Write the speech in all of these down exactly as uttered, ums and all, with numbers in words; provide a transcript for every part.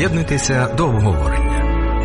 Приєднуйтеся до обговорення.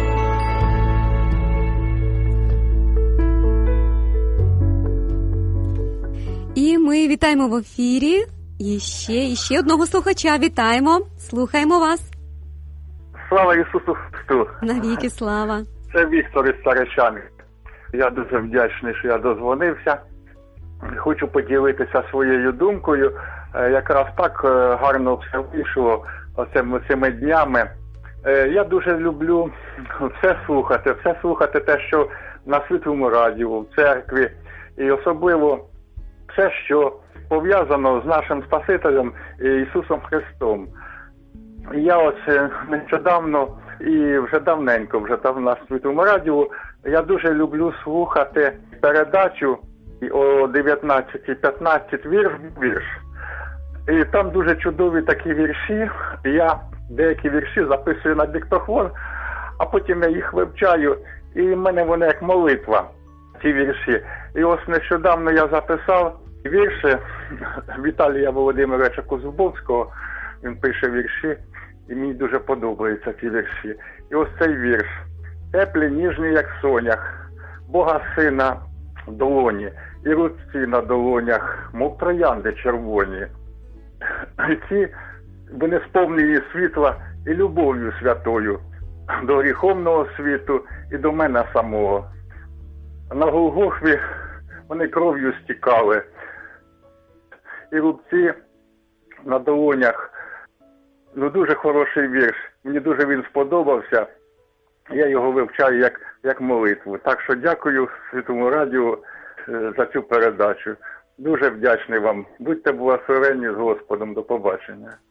І ми вітаємо в ефірі і ще, і ще одного слухача. Вітаємо, слухаємо вас. Слава Ісусу Христу! Навіки слава! Це Віктор із Старощани. Я дуже вдячний, що я дозвонився. Хочу поділитися своєю думкою. Якраз так гарно все вийшло оцими цими днями. Я дуже люблю все слухати, все слухати те, що на Світлому радіо, в церкві. І особливо все, що пов'язано з нашим Спасителем Ісусом Христом. Я ось нещодавно і вже давненько, вже там на Світлому радіо, я дуже люблю слухати передачу о дев'ятнадцята п'ятнадцять вірш-вірш. І там дуже чудові такі вірші. Я деякі вірші записую на диктофон, а потім я їх вивчаю, і в мене вони як молитва, ці вірші. І ось нещодавно я записав вірші Віталія Володимировича Козубовського, він пише вірші, і мені дуже подобаються ці вірші. І ось цей вірш. Теплі, ніжні, як сонях, Бога Сина в долоні, і руці на долонях, мов троянди червоні. І ці, вони сповнені світла і любов'ю святою до гріховного світу і до мене самого. На Голгофі вони кров'ю стікали, і рубці на долонях. Ну, дуже хороший вірш. Мені дуже він сподобався. Я його вивчаю як, як молитву. Так що дякую Світлому радіо за цю передачу. Дуже вдячний вам. Будьте благословенні з Господом. До побачення.